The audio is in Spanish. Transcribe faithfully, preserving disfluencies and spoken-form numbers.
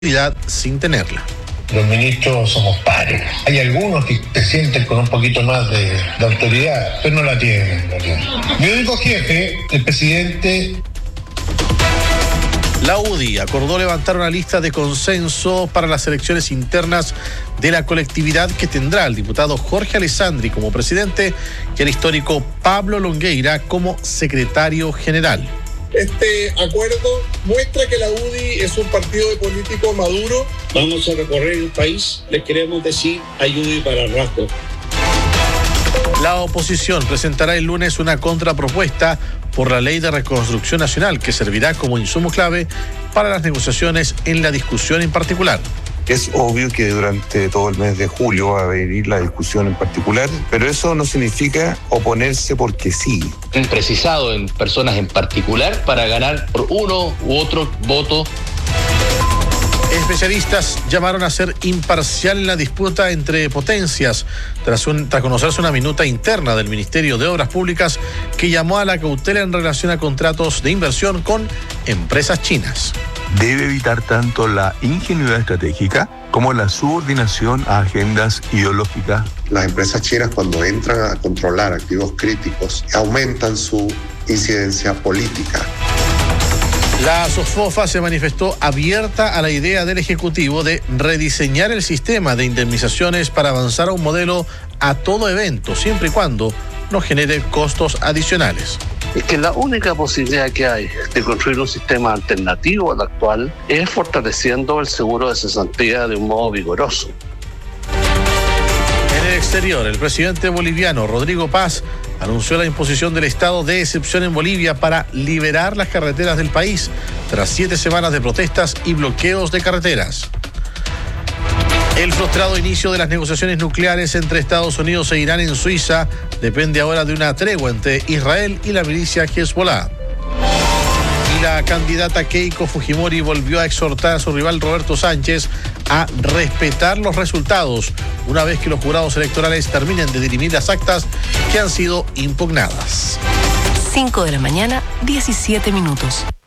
sin tenerla. Los ministros somos pares. Hay algunos que te sienten con un poquito más de, de autoridad, pero no la tienen, no la tienen. Mi único jefe, el presidente. La U D I acordó levantar una lista de consenso para las elecciones internas de la colectividad que tendrá al diputado Jorge Alessandri como presidente y al histórico Pablo Longueira como secretario general. Este acuerdo muestra que la U D I es un partido político maduro. Vamos a recorrer el país, les queremos decir, hay U D I para el rato. La oposición presentará el lunes una contrapropuesta por la Ley de Reconstrucción Nacional que servirá como insumo clave para las negociaciones en la discusión en particular. Es obvio que durante todo el mes de julio va a venir la discusión en particular, pero eso no significa oponerse porque sí. Precisado en personas en particular para ganar por uno u otro voto. Especialistas llamaron a ser imparcial en la disputa entre potencias tras, un, tras conocerse una minuta interna del Ministerio de Obras Públicas que llamó a la cautela en relación a contratos de inversión con empresas chinas. Debe evitar tanto la ingenuidad estratégica como la subordinación a agendas ideológicas. Las empresas chinas, cuando entran a controlar activos críticos, aumentan su incidencia política. La SOFOFA se manifestó abierta a la idea del Ejecutivo de rediseñar el sistema de indemnizaciones para avanzar a un modelo a todo evento, siempre y cuando no genere costos adicionales. Es que la única posibilidad que hay de construir un sistema alternativo al actual es fortaleciendo el seguro de cesantía de un modo vigoroso. En el exterior, el presidente boliviano Rodrigo Paz anunció la imposición del estado de excepción en Bolivia para liberar las carreteras del país tras siete semanas de protestas y bloqueos de carreteras. El frustrado inicio de las negociaciones nucleares entre Estados Unidos e Irán en Suiza depende ahora de una tregua entre Israel y la milicia Hezbollah. Y la candidata Keiko Fujimori volvió a exhortar a su rival Roberto Sánchez a respetar los resultados una vez que los jurados electorales terminen de dirimir las actas que han sido impugnadas. cinco de la mañana, diecisiete minutos.